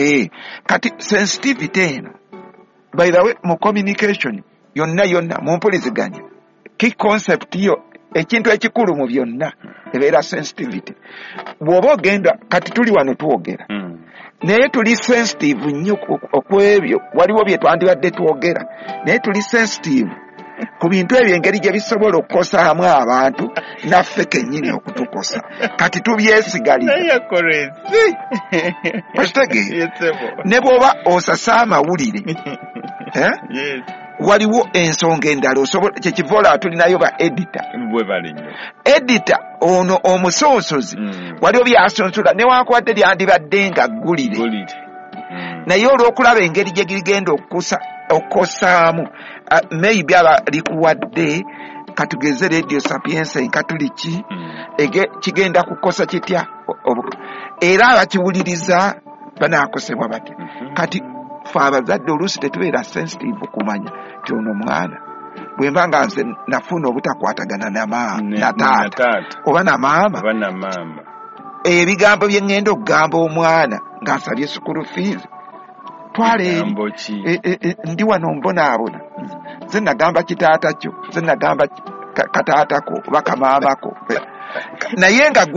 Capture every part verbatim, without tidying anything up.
eh kati sensitivity eno by the way mu communication yonna yonna mu mpuliziganya key concept yo ekintu ekikulu mu byonna ebeera sensitivity. Bw'oba ogenda kati tuli wano twogera mm. naye tuli sensitive nnyo okwebyo waliwo bye twandibadde twogera naye tuli sensitive ku bintu ebyo engeri gye bisobola okukosaamu abantu naffe kennyini okutukosa kati tubyesigalira ne bw'oba osasa amawulire eh? yes. waliwo ensonga endala osobola kyekivola tulinayo ba editor editor ono omusonsozi mm. waliwo byasonsula newankubadde lyandibadde nga ggulire mm. naye olw'okulaba engeri gye gigenda okukosaamu uh, maybe aba likuwadde katugeze radio sapiensa enkatuliki mm. ege kigenda kukosa kitya era abakiwuliriza banaakosebwa batya mm-hmm. kati fe abazadde oluusi tetubeera sensitive kumanya ti ono mwana bwe mba nga nze nafuna obutakwatagana na maama na taata oba na maama ebigambo bye ŋŋenda okugamba omwana ng'asabye sukulu fees twale e, e, e, ndi wano mbonaabona nze nagamba kitaata kyo nze nagamba kataatako oba kamaamako naye nga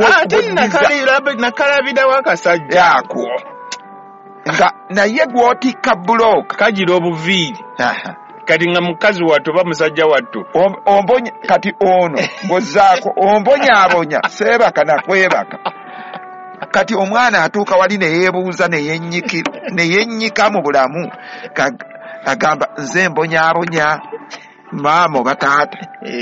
nakalabira wakasajja yako nga naye gwotikka bulooka kagira obuviiri kati nga mukazi wattu oba musajja wattu ombonya kati ono gozzaako ombonyaabonya seebaka nakwebaka kati omwana atuuka wali neyeebuuza neyennyika mu bulamu agamba nze mbonyaabonya maama oba taata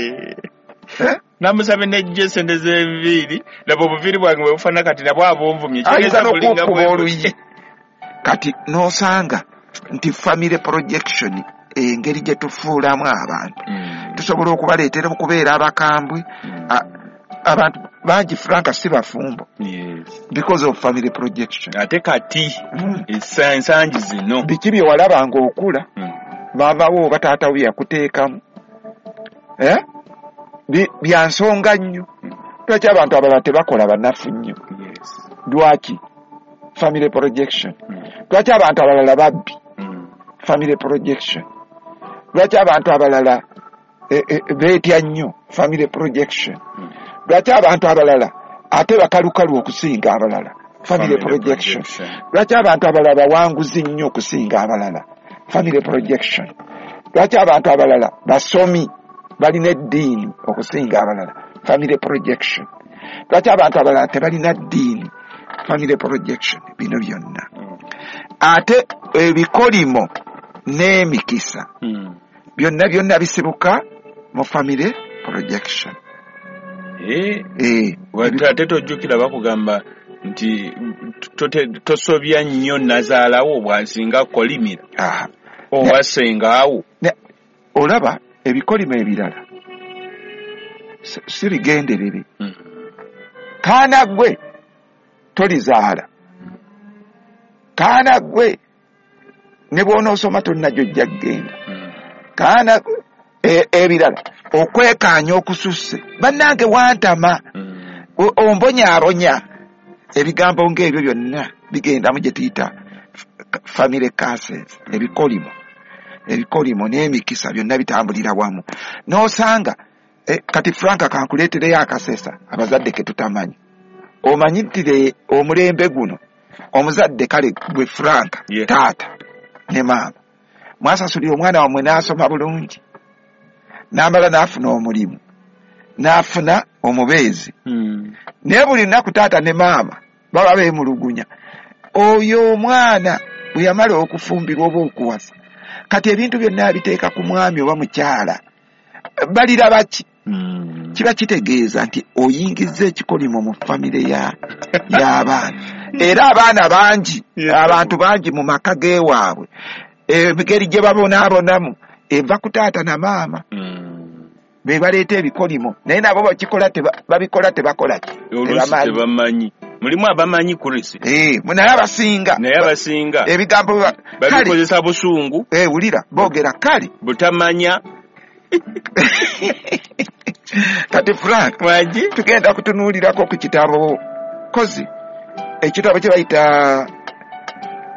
namusabe nejje sente z'enviiri nabo obuviiri bwange bwe bufana kati nabwo abonvumye ayinza n'okukuba oluyi kati n'osanga nti family projection engeri gye tufuulamu abantu mm. tusobola okubaleetera okubeera abakambwe mm. abantu bangi franka si bafumbo yes. because of family projection ate kati mm. ensangi zino biki bye walabanga okula mm. maama wo oba taata wo yakuteekamu eh? bya nsonga nnyo mm. lwaki abantu abalala tebakola banafu nnyo yes. lwaki family projection mm. lwaki abantu abalala babbi mm. family projection lwaki abantu abalala e, e, beetya nnyo family projection mm. lwaki abantu abalala ate bakalukalu okusinga abalala family, family projection lwaki abantu abalala bawanguzi nnyo okusinga abalala family projection lwaki abantu abalala basomi balina eddiini okusinga abalala family projection lwaki abantu abalala tebalina ddiini family projection bino byonna mm. ate ebikolimo n'emikisa mm. byonna byonna bisibuka mu family projection eh eh ate tojjukira bakugamba nti tosobya nnyo nazaalawo bwansinga kolimira ah owasengaawo olaba ebikolimo ebirala sirigenderere mm. kaana gwe tolizaala kaana gwe ne bw'onoosoma tonnajojja kgenda mm. kaana e, ebirala okwekaanya okususse bannange wantama mm. ombonyaabonya ebigambo ng'ebyo byonna bigendamu gye tuyita family cases mm. ebikolimo ebikolimo n'emikisa byonna bitambulira wamu n'osanga e, kati franka kankuleetereyo akasesa abazadde ke tutamanyi omanyi nti omulembe guno omuzadde kale gwe franka yeah. taata ne maama mwasasuli omwana wamwe n'asoma bulungi n'amala n'afuna omulimu n'afuna omubeezi mm. naye buli nnaku taata ne maama baba beemulugunya oyo omwana bwe yamala okufumbirwa oba okuwasa kati ebintu byonna abiteeka ku mwami oba mukyala balira baki mm. kiba kitegeeza nti oyingizza ekikolimo mu famire ya y'abaana era abaana bangi yeah. abantu bangi mu maka geewaabwe emigeri gye babonaabonamu eva ku taata na maama mm. be baleeta ebikolimo naye nabo bakikola babikola tebakola ki tebamanyi mulimu abamanyi kurisi eh naye abasinga naye abasinga ebigambo babikozesa busungu eh wulira boogera kali butamanya kati Frank waji tugenda kutunuulirako ku kitabo kozi ekitabo kye bayita